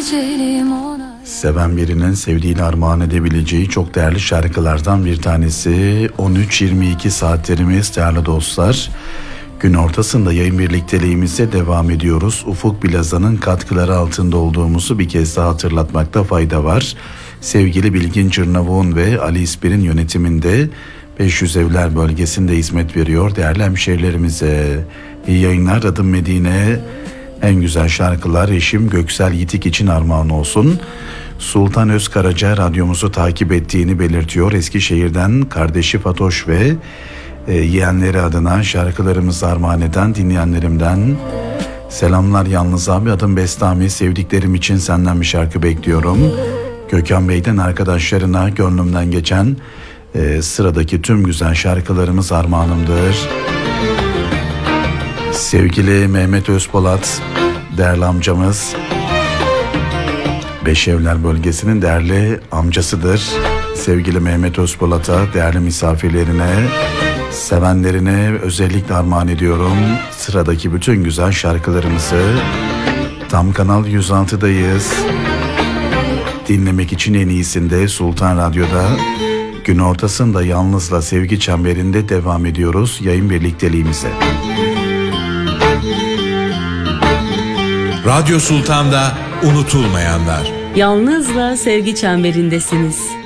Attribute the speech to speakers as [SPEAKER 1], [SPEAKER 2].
[SPEAKER 1] Seven birinin sevdiğini armağan edebileceği çok değerli şarkılardan bir tanesi. 13-22 saatlerimiz değerli dostlar. Gün ortasında yayın birlikteliğimize devam ediyoruz. Ufuk Plaza'nın katkıları altında olduğumuzu bir kez daha hatırlatmakta fayda var. Sevgili Bilgin Cırnavuk'un ve Ali İspir'in yönetiminde 500 Evler bölgesinde hizmet veriyor değerli hemşehrilerimize. İyi yayınlar. Adım Medine. En güzel şarkılar eşim Göksel Yitik için armağan olsun. Sultan Özkaraca radyomuzu takip ettiğini belirtiyor. Eskişehir'den kardeşi Fatoş ve yeğenleri adına şarkılarımızı armağan eden dinleyenlerimden selamlar. Yalnız abi, adım Bestami, sevdiklerim için senden bir şarkı bekliyorum. Gökhan Bey'den arkadaşlarına gönlümden geçen sıradaki tüm güzel şarkılarımız armağanımdır. Sevgili Mehmet Özpolat, değerli amcamız, Beşevler bölgesinin değerli amcasıdır. Sevgili Mehmet Özpolat'a, değerli misafirlerine, sevenlerine özellikle armağan ediyorum sıradaki bütün güzel şarkılarımızı. Tam Kanal 106'dayız. Dinlemek için en iyisinde Sultan Radyo'da gün ortasında yalnızla sevgi çemberinde devam ediyoruz yayın birlikteliğimize.
[SPEAKER 2] Radyo Sultan'da unutulmayanlar.
[SPEAKER 3] Yalnızla sevgi çemberindesiniz.